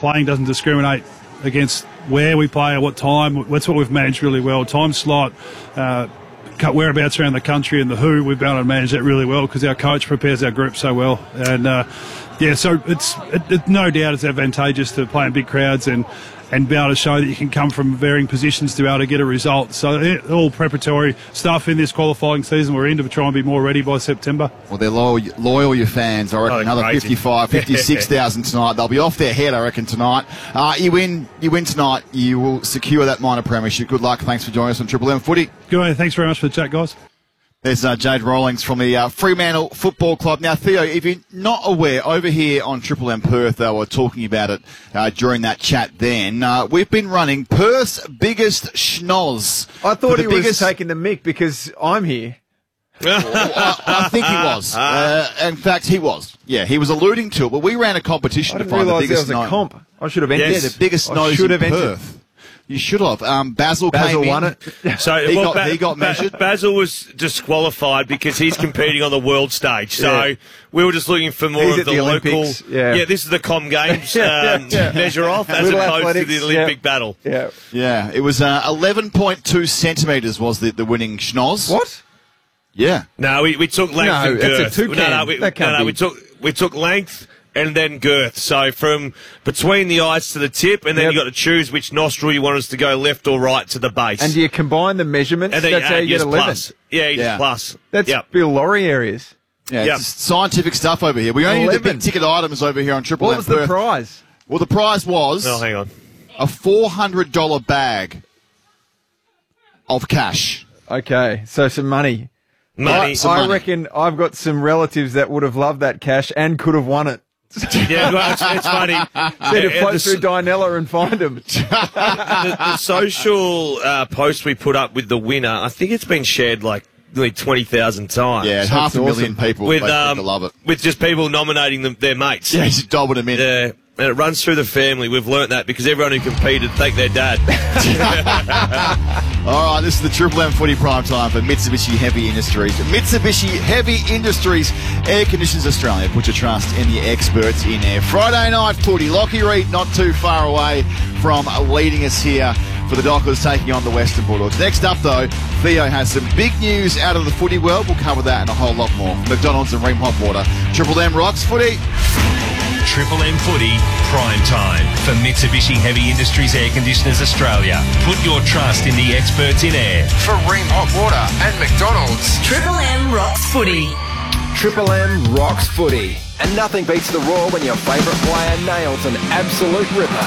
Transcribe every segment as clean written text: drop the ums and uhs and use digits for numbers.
playing doesn't discriminate against where we play or what time. That's what we've managed really well. Time slot, whereabouts around the country and the who, we've been able to manage that really well because our coach prepares our group so well. And, so it's no doubt it's advantageous to play in big crowds and be able to show that you can come from varying positions to be able to get a result. So all preparatory stuff in this qualifying season we're in to try and be more ready by September. Well, they're loyal your fans. I reckon another crazy. 56,000 tonight. They'll be off their head, I reckon, tonight. You win tonight, you will secure that minor premiership. Good luck. Thanks for joining us on Triple M Footy. Good. Thanks very much for the chat, guys. There's Jade Rawlings from the Fremantle Football Club. Now, Theo, if you're not aware, over here on Triple M Perth, they were talking about it during that chat then. We've been running Perth's biggest schnoz. I thought he was taking the mick because I'm here. I think he was. In fact, he was. Yeah, he was alluding to it. But we ran a competition to find the biggest there was a comp. I should have entered. Yeah, the biggest nose in Perth. You should have. Basil came won in. it. So he got measured. Basil was disqualified because he's competing on the world stage. So we were just looking for more of the local. Yeah, this is the Com Games measure off as Little opposed athletics, to the Olympic battle. Yeah. It was 11.2 centimetres was the winning schnoz. What? Yeah. No, we took length and girth. That's a toucan. We took length and then girth. So from between the eyes to the tip, and then you got to choose which nostril you want us to go left or right to the base. And do you combine the measurements? And then that's how you get 11. Plus. Yeah, plus. That's Bill Laurie areas. Yeah, it's scientific stuff over here. We only need the big ticket items over here on Triple M. What was the prize? Well, the prize was hang on, a $400 bag of cash. Okay, so some money. I reckon I've got some relatives that would have loved that cash and could have won it. Yeah, well, it's funny. Said to float through Dinella and find them. The social post we put up with the winner, I think it's been shared like nearly 20,000 times. Yeah, half a million people with love it. With just people nominating their mates. Yeah, he's dobbing them in. Yeah. And it runs through the family. We've learnt that because everyone who competed thanked their dad. All right, this is the Triple M Footy Prime Time for Mitsubishi Heavy Industries. Mitsubishi Heavy Industries, Air Conditioners Australia. Put your trust in the experts in air. Friday night footy. Lockie Reed not too far away from leading us here for the Dockers taking on the Western Bulldogs. Next up, though, Theo has some big news out of the footy world. We'll cover that and a whole lot more. McDonald's and Ream Hot Water. Triple M rocks footy. Triple M Footy Prime Time for Mitsubishi Heavy Industries Air Conditioners Australia. Put your trust in the experts in air. For Ream Hot Water and McDonald's. Triple M rocks footy. Triple M rocks footy. And nothing beats the roar when your favourite player nails an absolute ripper.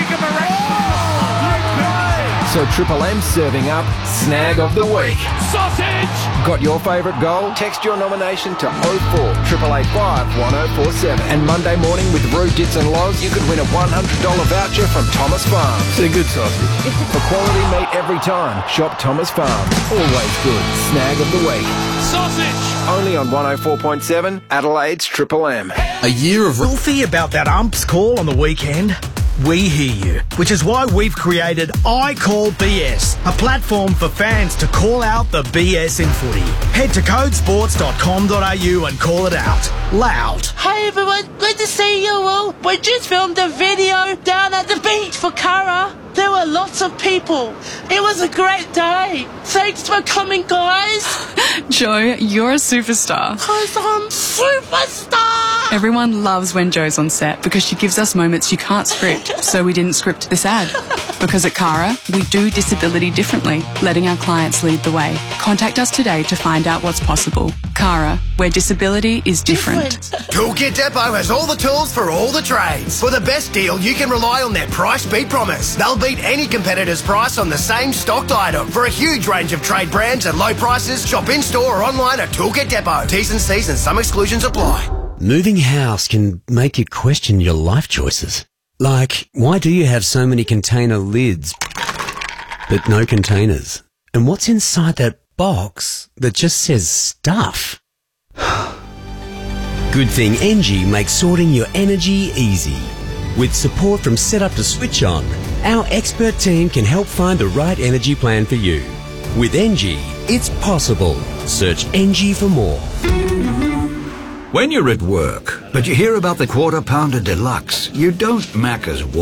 So Triple M serving up Snag of the Week. Sausage! Got your favourite goal? Text your nomination to 04 885 1047. And Monday morning with Roo, Dits and Loz, you could win a $100 voucher from Thomas Farms. It's a good sausage. For quality meat every time, shop Thomas Farms. Always good. Snag of the Week. Sausage! Only on 104.7 Adelaide's Triple M. A year of filthy about that umps call on the weekend? We hear you, which is why we've created I Call BS, a platform for fans to call out the BS in footy. Head to codesports.com.au and call it out. Loud. Hey everyone, good to see you all. We just filmed a video down at the beach for Cara. There were lots of people. It was a great day. Thanks for coming, guys. Joe, you're a superstar. Because I'm superstar. Everyone loves when Joe's on set because she gives us moments you can't script, so we didn't script this ad. Because at Cara, we do disability differently, letting our clients lead the way. Contact us today to find out what's possible. Cara, where disability is different. Toolkit Depot has all the tools for all the trades. For the best deal, you can rely on their price beat promise. They'll beat any competitor's price on the same stocked item. For a huge range of trade brands at low prices, shop in-store or online at Toolkit Depot. T's and C's and some exclusions apply. Moving house can make you question your life choices. Like, why do you have so many container lids, but no containers? And what's inside that box that just says stuff? Good thing Engie makes sorting your energy easy. With support from setup to switch on, our expert team can help find the right energy plan for you. With Engie, it's possible. Search Engie for more. When you're at work, but you hear about the Quarter Pounder Deluxe, you don't Macca's